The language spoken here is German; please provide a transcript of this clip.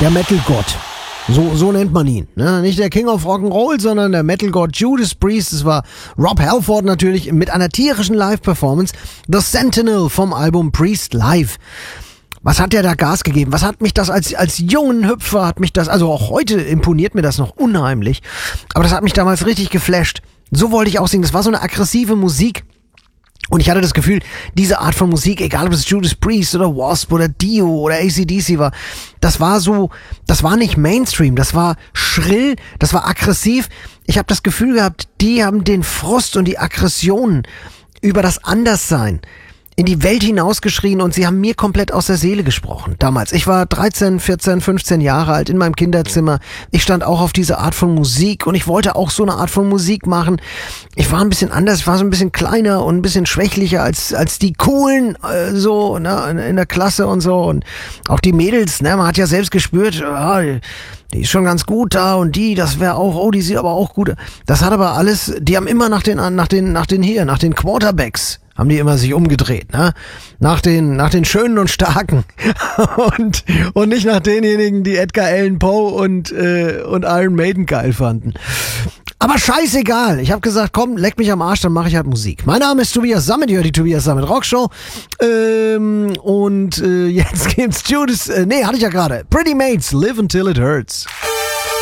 der Metal-Gott. So nennt man ihn. Ne? Nicht der King of Rock'n'Roll, sondern der Metal-Gott Judas Priest. Es war Rob Halford natürlich mit einer tierischen Live-Performance. The Sentinel vom Album Priest Live. Was hat der da Gas gegeben? Was hat mich das als jungen Hüpfer, hat mich das, also auch heute imponiert mir das noch unheimlich. Aber das hat mich damals richtig geflasht. So wollte ich auch singen. Das war so eine aggressive Musik. Und ich hatte das Gefühl, diese Art von Musik, egal ob es Judas Priest oder Wasp oder Dio oder AC/DC war, das war nicht Mainstream, das war schrill, das war aggressiv. Ich habe das Gefühl gehabt, die haben den Frust und die Aggressionen über das Anderssein in die Welt hinausgeschrien und sie haben mir komplett aus der Seele gesprochen. Damals. Ich war 13, 14, 15 Jahre alt in meinem Kinderzimmer. Ich stand auch auf diese Art von Musik und ich wollte auch so eine Art von Musik machen. Ich war ein bisschen anders, ich war so ein bisschen kleiner und ein bisschen schwächlicher als die Coolen, so, ne, in der Klasse und so. Und auch die Mädels, ne, man hat ja selbst gespürt, ja, die ist schon ganz gut da und das wäre auch, oh, die sieht aber auch gut. Das hat aber alles, die haben immer nach den Quarterbacks haben die immer sich umgedreht, ne? Nach den Schönen und Starken. und nicht nach denjenigen, die Edgar Allan Poe und Iron Maiden geil fanden. Aber scheißegal. Ich habe gesagt, komm, leck mich am Arsch, dann mache ich halt Musik. Mein Name ist Tobias Sammet, ihr hört die Tobias Sammet Rockshow. Jetzt gibt's Judas, hatte ich ja gerade. Pretty Mates, Live Until It Hurts.